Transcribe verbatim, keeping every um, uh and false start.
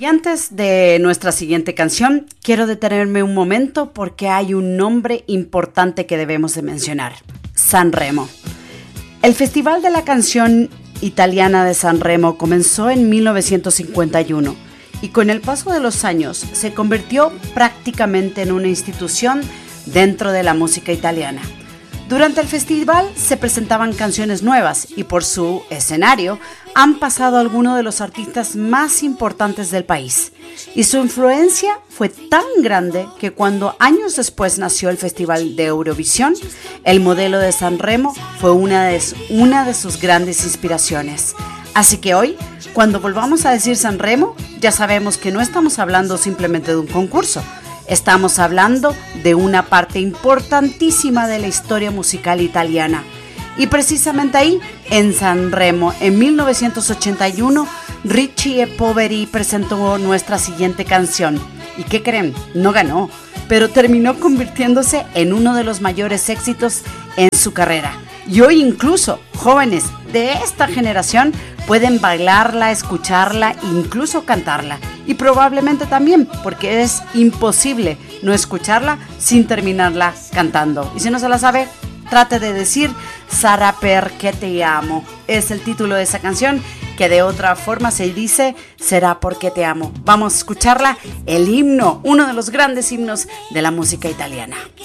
Y antes de nuestra siguiente canción, quiero detenerme un momento porque hay un nombre importante que debemos de mencionar: Sanremo. El Festival de la Canción Italiana de Sanremo comenzó en mil novecientos cincuenta y uno y con el paso de los años se convirtió prácticamente en una institución dentro de la música italiana. Durante el festival se presentaban canciones nuevas y por su escenario han pasado algunos de los artistas más importantes del país. Y su influencia fue tan grande que cuando años después nació el Festival de Eurovisión, el modelo de Sanremo fue una de, una de sus grandes inspiraciones. Así que hoy, cuando volvamos a decir Sanremo, ya sabemos que no estamos hablando simplemente de un concurso. Estamos hablando de una parte importantísima de la historia musical italiana. Y precisamente ahí, en Sanremo, en mil novecientos ochenta y uno, Ricci e Poveri presentó nuestra siguiente canción. ¿Y qué creen? No ganó, pero terminó convirtiéndose en uno de los mayores éxitos en su carrera. Y hoy incluso jóvenes de esta generación pueden bailarla, escucharla e incluso cantarla. Y probablemente también, porque es imposible no escucharla sin terminarla cantando. Y si no se la sabe, trate de decir Sarà perché te amo. Es el título de esa canción, que de otra forma se dice Será porque te amo. Vamos a escucharla, el himno, uno de los grandes himnos de la música italiana.